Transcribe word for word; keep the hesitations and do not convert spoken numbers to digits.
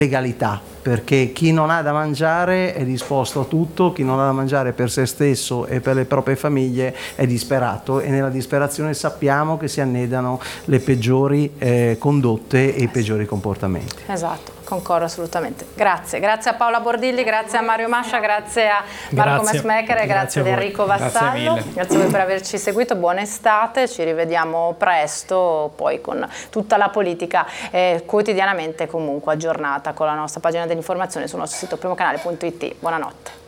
legalità, perché chi non ha da mangiare è disposto a tutto, chi non ha da mangiare per se stesso e per le proprie famiglie è disperato, e nella disperazione sappiamo che si annidano le peggiori eh, condotte e i peggiori comportamenti. Esatto, concordo assolutamente. Grazie, grazie a Paola Bordilli, grazie a Mario Mascia, grazie a Marco Messmaker e grazie ad Enrico Vassallo. Grazie, grazie a voi per averci seguito, buona estate, ci rivediamo presto poi con tutta la politica eh, quotidianamente comunque aggiornata con la nostra pagina dell'informazione sul nostro sito primocanale punto it. Buonanotte.